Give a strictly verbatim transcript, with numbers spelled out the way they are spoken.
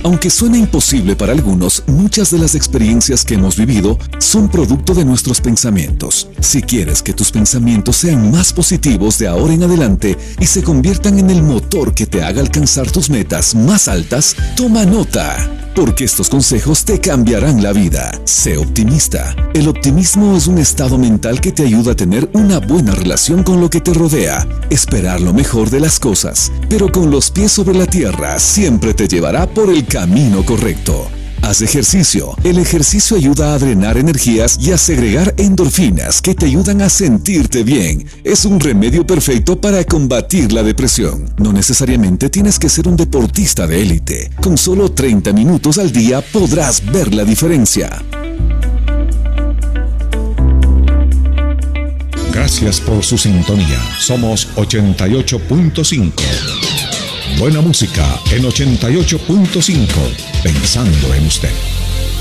Aunque suena imposible para algunos, muchas de las experiencias que hemos vivido son producto de nuestros pensamientos. Si quieres que tus pensamientos sean más positivos de ahora en adelante y se conviertan en el motor que te haga alcanzar tus metas más altas, toma nota, porque estos consejos te cambiarán la vida. Sé optimista. El optimismo es un estado mental que te ayuda a tener una buena relación con lo que te rodea, esperar lo mejor de las cosas, pero con los pies sobre la tierra siempre te llevará por el camino correcto. Haz ejercicio. El ejercicio ayuda a drenar energías y a segregar endorfinas que te ayudan a sentirte bien. Es un remedio perfecto para combatir la depresión. No necesariamente tienes que ser un deportista de élite. Con solo treinta minutos al día podrás ver la diferencia. Gracias por su sintonía. Somos ochenta y ocho punto cinco. Buena música en ochenta y ocho punto cinco. Pensando en usted.